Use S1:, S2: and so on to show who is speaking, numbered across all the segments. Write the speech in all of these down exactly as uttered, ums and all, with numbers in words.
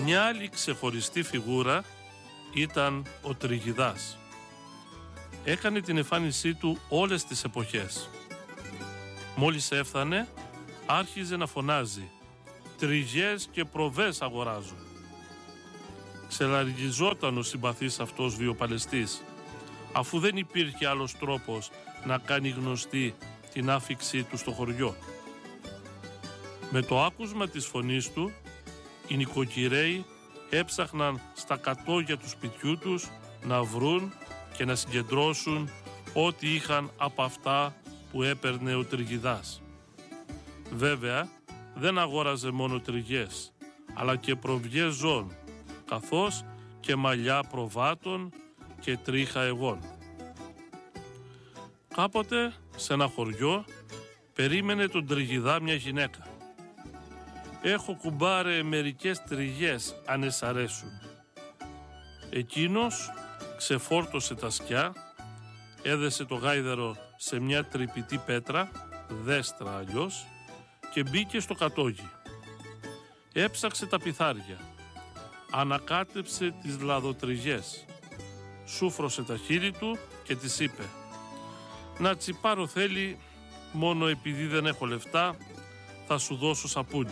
S1: Μια άλλη ξεχωριστή φιγούρα ήταν ο Τριγιδάς. Έκανε την εμφάνισή του όλες τις εποχές. Μόλις έφτανε, άρχιζε να φωνάζει «Τριγιές και προβές αγοράζω». Ξελαργιζόταν ο συμπαθής αυτός βιοπαλαιστής, αφού δεν υπήρχε άλλος τρόπος να κάνει γνωστή την άφιξή του στο χωριό. Με το άκουσμα της φωνής του, οι νοικοκυρέοι έψαχναν στα κατόγια του σπιτιού τους να βρουν και να συγκεντρώσουν ό,τι είχαν από αυτά που έπαιρνε ο Τριγιδάς. Βέβαια, δεν αγόραζε μόνο τριγιές, αλλά και προβιές ζώων, καθώς και μαλλιά προβάτων και τρίχα αιγών. Κάποτε, σε ένα χωριό, περίμενε τον Τριγιδά μια γυναίκα. «Έχω, κουμπάρε, μερικές τριγιές, αν εσ' αρέσουν». Εκείνος ξεφόρτωσε τα σκιά, έδεσε το γάιδαρο σε μια τρυπητή πέτρα, δέστρα αλλιώς, και μπήκε στο κατόγι. Έψαξε τα πιθάρια, ανακάτεψε τις λαδοτριγιές, σούφρωσε τα χείλη του και της είπε «Να τσιπάρω θέλει, μόνο επειδή δεν έχω λεφτά, θα σου δώσω σαπούνι».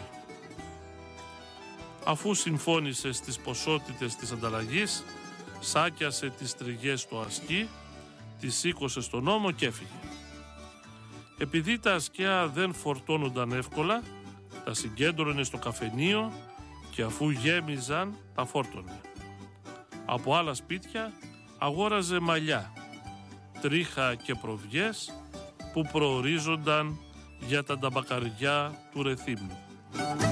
S1: Αφού συμφώνησε στις ποσότητες της ανταλλαγής, σάκιασε τις τριγιές στο ασκί, τις σήκωσε στον ώμο και έφυγε. Επειδή τα ασκιά δεν φορτώνονταν εύκολα, τα συγκέντρωνε στο καφενείο και αφού γέμιζαν τα φόρτωνε. Από άλλα σπίτια αγόραζε μαλλιά, τρίχα και προβιές που προορίζονταν για τα ταμπακαριά του Ρεθύμνου.